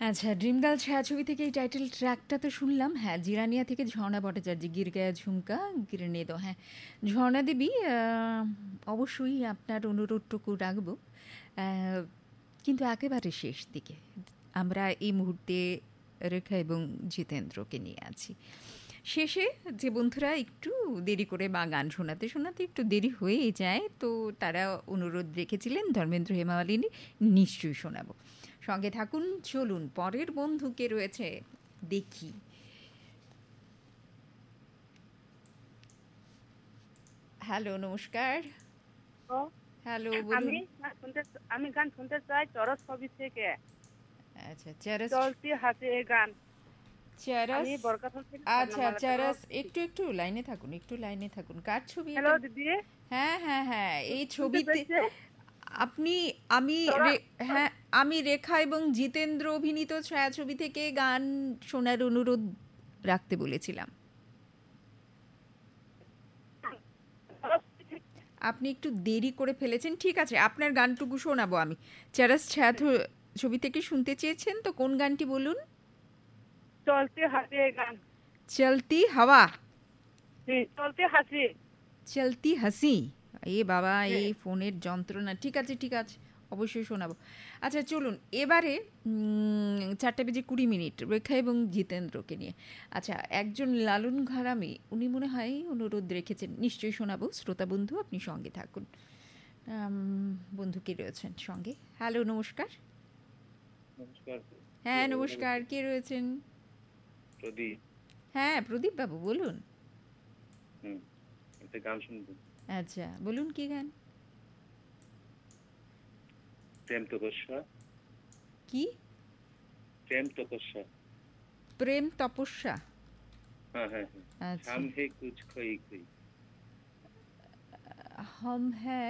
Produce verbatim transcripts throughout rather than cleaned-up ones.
আচ্ছা, dream girl ছায়াছবি থেকে এই টাইটেল ট্র্যাকটা তো শুনলাম। হ্যাঁ, জিরানিয়া থেকে ঝর্ণা ভট্টাচার্য, গির গায়া ঝুমকা গিরনে দো। হ্যাঁ, ঝর্ণা দেবী, আহ, অবশ্যই আপনার অনুরোধটুকু রাখবো, আহ, কিন্তু একেবারে শেষ দিকে। আমরা এই মুহূর্তে রেখা এবং জিতেন্দ্রকে নিয়ে আছি। শেষে যে বন্ধুরা একটু দেরি করে বা গান শোনাতে শোনাতে একটু দেরি হয়ে যায়, তো তারা অনুরোধ রেখেছিলেন ধর্মেন্দ্র হেমামালিনী, নিশ্চয়ই শোনাবো। সঙ্গে থাকুন। চলুন পরের বন্ধু কে রয়েছে দেখি। হ্যালো, নমস্কার। হ্যালো, বলুন। আমি গান শুনতে চাই চরস ছবি থেকে। আচ্ছা, চরস চলতি হাসি এই গান। চরস। আমি বরকাত হোসেন। আচ্ছা, চরস, একটু একটু লাইনে থাকুন, একটু লাইনে থাকুন। কার ছবি এটা? হ্যালো দিদি। হ্যাঁ হ্যাঁ হ্যাঁ, এই ছবিতে আপনি, আমি হ্যাঁ, আমি রেখা এবং জিতেন্দ্র অভিনীত ছায়াছবি থেকে গান শোনার অনুরোধ রাখতে বলেছিলাম। আপনি একটু দেরি করে ফেলেছেন, ঠিক আছে, আপনার গানটুকু শোনাবো আমি। চরস ছায়া ছবি থেকে শুনতে চেয়েছেন তো কোন গানটি বলুন? চলতি হাসি এই গান। চলতি হাওয়া। চলতি হাসি। চলতি হাসি। এ বাবা, এই ফোনের যন্ত্রণা। ঠিক আছে ঠিক আছে, অবশ্যই শোনাবো। আচ্ছা চলুন এবারে চারটে বেজে কুড়ি মিনিট রেখা এবং জিতেন্দ্রকে নিয়ে। আচ্ছা, একজন লালন ঘরামি, উনি মনে হয় অনুরোধ রেখেছেন, নিশ্চয়ই শোনাবো। শ্রোতা বন্ধু, আপনি সঙ্গে থাকুন। বন্ধু কে রয়েছেন সঙ্গে? হ্যালো, নমস্কার। হ্যাঁ নমস্কার, কে রয়েছেন? প্রদীপ। হ্যাঁ প্রদীপ বাবু, বলুন। হুম, একটা গান শুনবো। আচ্ছা বলুন, কি গান? প্রেম তপস্যা। কি? প্রেম তপস্যা। প্রেম তপস্যা। হ্যাঁ হ্যাঁ হ্যাঁ। हम है कुछ खोई खोई। हम है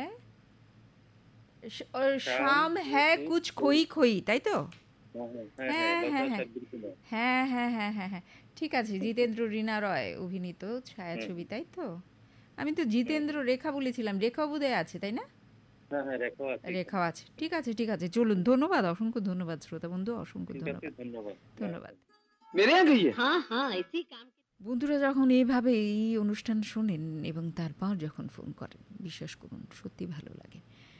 शाम है कुछ खोई खोई, তাই তো? হ্যাঁ হ্যাঁ হ্যাঁ হ্যাঁ হ্যাঁ হ্যাঁ হ্যাঁ হ্যাঁ, ঠিক আছে। জিতেন্দ্র রীনা রয় অভিনীত ছায়াছবি, তাই তো? আমি তো জিতেন্দ্র রেখা বলেছিলাম, রেখা বোধহয় আছে, তাই না? হ্যাঁ হ্যাঁ, রেখাও আছে। রেখাও আছে, ঠিক আছে ঠিক আছে। চলুন, ধন্যবাদ, অসংখ্য ধন্যবাদ শ্রোতা বন্ধু, অসংখ্য ধন্যবাদ। ধন্যবাদ ধন্যবাদ। মেরে यहाँ गई है? हाँ हाँ ऐसी काम। বন্ধুরা যখন এইভাবে এই অনুষ্ঠান শোনেন এবং তারপর যখন ফোন করেন, বিশ্বাস করুন সত্যি ভালো লাগে।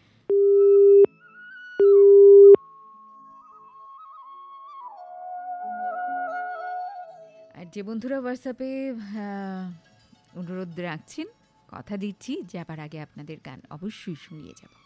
আর যে বন্ধুরা হোয়াটসঅ্যাপে অনুরোধ রাখছেন, কথা দিচ্ছি যাবার আগে আপনাদের গান অবশ্যই শুনিয়ে যাব।